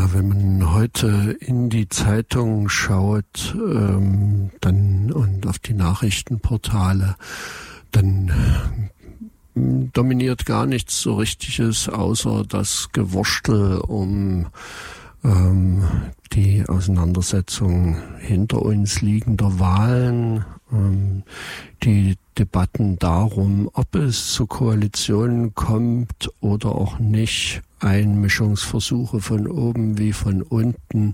Ja, wenn man heute in die Zeitung schaut, dann und auf die Nachrichtenportale, dann dominiert gar nichts so Richtiges, außer das Gewurstel um die Auseinandersetzung hinter uns liegender Wahlen, die Debatten darum, ob es zu Koalitionen kommt oder auch nicht, Einmischungsversuche von oben wie von unten,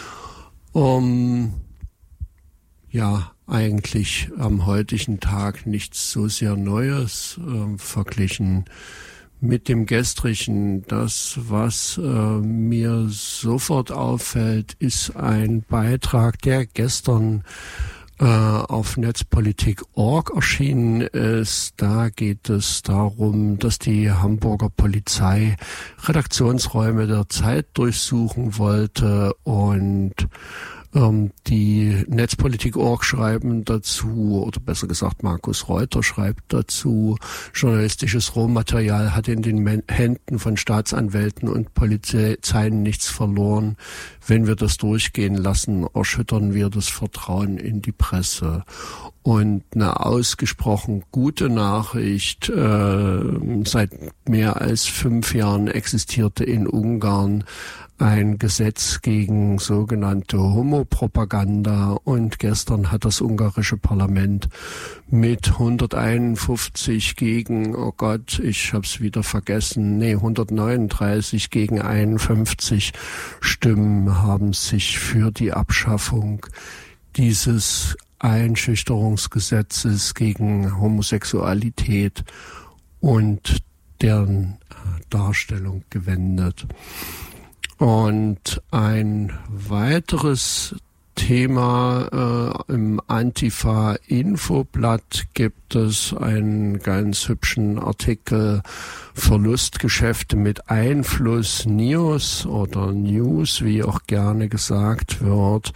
eigentlich am heutigen Tag nichts so sehr Neues, verglichen mit dem gestrigen. Das, was mir sofort auffällt, ist ein Beitrag, der gestern auf Netzpolitik.org erschienen ist. Da geht es darum, dass die Hamburger Polizei Redaktionsräume der Zeit durchsuchen wollte und die Netzpolitik.org schreiben dazu, oder besser gesagt Markus Reuter schreibt dazu, journalistisches Rohmaterial hat in den Händen von Staatsanwälten und Polizeien nichts verloren. Wenn wir das durchgehen lassen, erschüttern wir das Vertrauen in die Presse. Und eine ausgesprochen gute Nachricht, seit mehr als 5 Jahren existierte in Ungarn ein Gesetz gegen sogenannte Homopropaganda, und gestern hat das ungarische Parlament mit 151 gegen, 139 gegen 51 Stimmen haben sich für die Abschaffung dieses Einschüchterungsgesetzes gegen Homosexualität und deren Darstellung gewendet. Und ein weiteres Thema im Antifa-Infoblatt gibt es einen ganz hübschen Artikel Verlustgeschäfte mit Einfluss News oder News, wie auch gerne gesagt wird.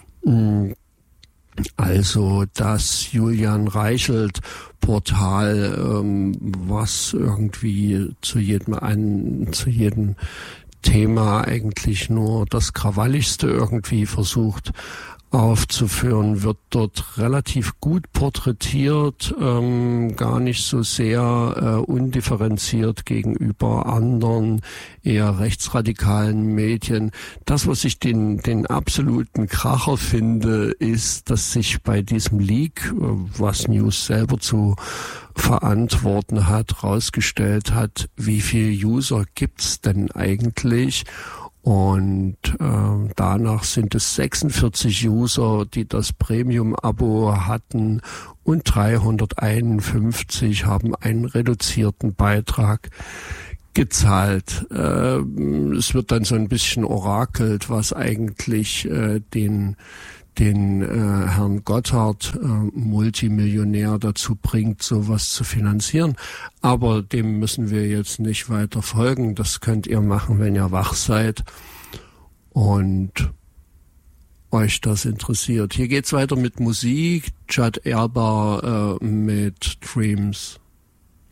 Also das Julian Reichelt Portal, was irgendwie zu jedem Thema eigentlich nur das Krawalligste irgendwie versucht aufzuführen, wird dort relativ gut porträtiert, gar nicht so sehr undifferenziert gegenüber anderen eher rechtsradikalen Medien. Das, was ich den absoluten Kracher finde, ist, dass sich bei diesem Leak, was News selber zu verantworten hat, rausgestellt hat, wie viele User gibt's denn eigentlich? Und danach sind es 46 User, die das Premium-Abo hatten, und 351 haben einen reduzierten Beitrag gezahlt. Es wird dann so ein bisschen orakelt, was eigentlich den Herrn Gotthard, Multimillionär, dazu bringt, sowas zu finanzieren. Aber dem müssen wir jetzt nicht weiter folgen. Das könnt ihr machen, wenn ihr wach seid und euch das interessiert. Hier geht's weiter mit Musik. Judd Erba mit Dreams.